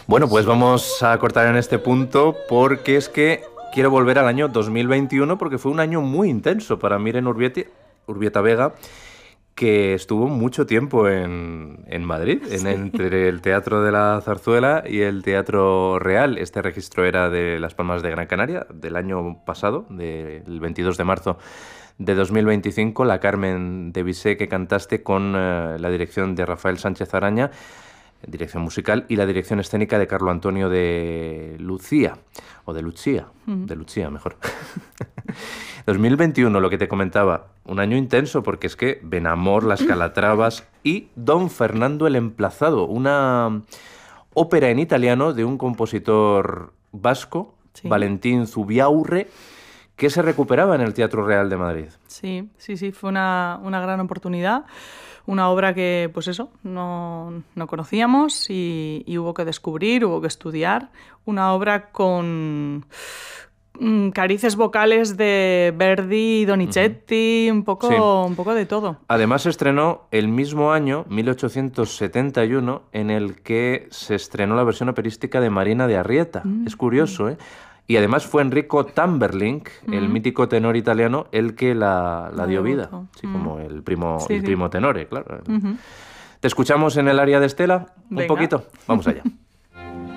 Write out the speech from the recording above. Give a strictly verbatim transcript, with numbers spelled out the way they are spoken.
Bueno, pues vamos a cortar en este punto porque es que quiero volver al año dos mil veintiuno porque fue un año muy intenso para Miren Urbieta, Urbieta Vega, que estuvo mucho tiempo en, en Madrid, en, Sí. entre el Teatro de la Zarzuela y el Teatro Real. Este registro era de Las Palmas de Gran Canaria, del año pasado, del veintidós de marzo de dos mil veinticinco, la Carmen de Bizet que cantaste con eh, la dirección de Rafael Sánchez Araña, dirección musical, y la dirección escénica de Carlo Antonio de Lucía, o de Lucía, mm. de Lucía mejor. dos mil veintiuno, lo que te comentaba, un año intenso porque es que Benamor, Las Calatravas y Don Fernando el Emplazado, una ópera en italiano de un compositor vasco, sí. Valentín Zubiaurre, que se recuperaba en el Teatro Real de Madrid. Sí, sí, sí, fue una, una gran oportunidad, una obra que, pues eso, no, no conocíamos y, y hubo que descubrir, hubo que estudiar, una obra con mm, carices vocales de Verdi y Donizetti, uh-huh. un, poco, sí. un poco de todo. Además se estrenó el mismo año, mil ochocientos setenta y uno, en el que se estrenó la versión operística de Marina de Arrieta. Mm. Es curioso, ¿eh? Y además fue Enrico Tamberlink, mm. el mítico tenor italiano, el que la, la dio vida. Así mm. como el primo, sí, el primo sí. tenore, claro. Uh-huh. ¿Te escuchamos en el área de Estela? Venga. Un poquito. Vamos allá.